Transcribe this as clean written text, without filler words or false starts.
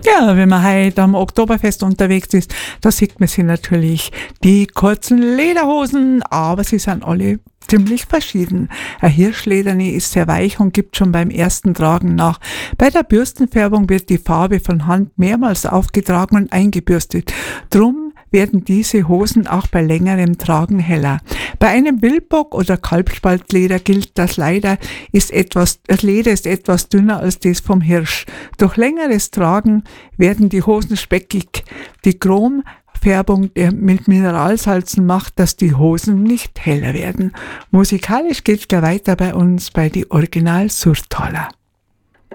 Ja, wenn man heute am Oktoberfest unterwegs ist, da sieht man sie natürlich die kurzen Lederhosen, aber sie sind alle ziemlich verschieden. Ein Hirschlederni ist sehr weich und gibt schon beim ersten Tragen nach. Bei der Bürstenfärbung wird die Farbe von Hand mehrmals aufgetragen und eingebürstet. Drum werden diese Hosen auch bei längerem Tragen heller. Bei einem Wildbock oder Kalbspaltleder gilt, das Leder ist etwas dünner als das vom Hirsch. Durch längeres Tragen werden die Hosen speckig. Die Chromfärbung mit Mineralsalzen macht, dass die Hosen nicht heller werden. Musikalisch geht's gleich weiter bei uns bei die Original Surtaler.